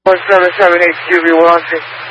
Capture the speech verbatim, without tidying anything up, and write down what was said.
one seven seven eight Q B, we're on scene.